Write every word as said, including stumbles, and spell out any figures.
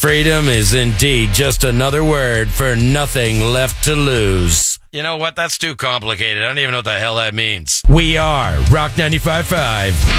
Freedom is indeed just another word for nothing left to lose. You know what? That's too complicated. I don't even know what the hell that means. We are Rock ninety-five point five.